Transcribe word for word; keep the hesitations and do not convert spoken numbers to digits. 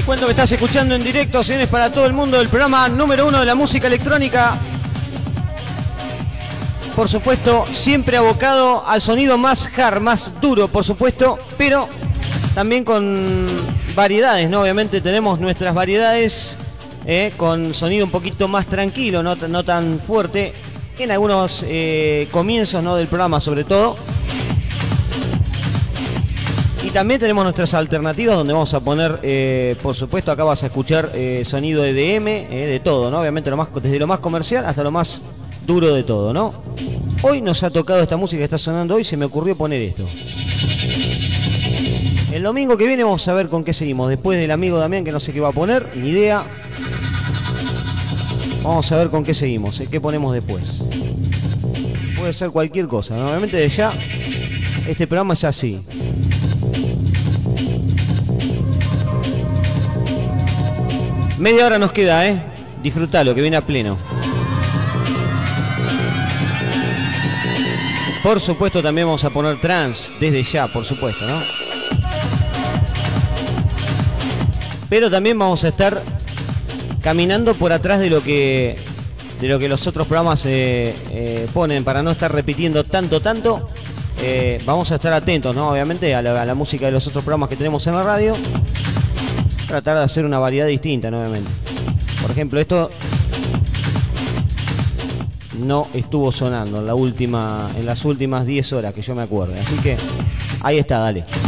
Te cuento que estás escuchando en directo, señores, para todo el mundo, el programa número uno de la música electrónica. Por supuesto, siempre abocado al sonido más hard, más duro, por supuesto, pero también con variedades, ¿no? Obviamente tenemos nuestras variedades eh, con sonido un poquito más tranquilo, no, no tan fuerte, en algunos eh, comienzos, ¿no?, del programa sobre todo. Y también tenemos nuestras alternativas donde vamos a poner, eh, por supuesto, acá vas a escuchar eh, sonido de E D M, eh, de todo, ¿no? Obviamente lo más, desde lo más comercial hasta lo más duro de todo, ¿no? Hoy nos ha tocado esta música que está sonando hoy, se me ocurrió poner esto. El domingo que viene vamos a ver con qué seguimos. Después del amigo Damián, que no sé qué va a poner, ni idea. Vamos a ver con qué seguimos, ¿eh? ¿Qué ponemos después? Puede ser cualquier cosa, ¿no? Obviamente de ya, este programa es así. Media hora nos queda, ¿eh? Disfrutalo, que viene a pleno. Por supuesto también vamos a poner trance desde ya, por supuesto, ¿no? Pero también vamos a estar caminando por atrás de lo que de lo que los otros programas eh, eh, ponen, para no estar repitiendo tanto, tanto. Eh, vamos a estar atentos, ¿no? Obviamente a la, a la música de los otros programas que tenemos en la radio. Tratar de hacer una variedad distinta, nuevamente. Por ejemplo, esto no estuvo sonando en la última, en las últimas diez horas que yo me acuerdo. Así que ahí está, dale.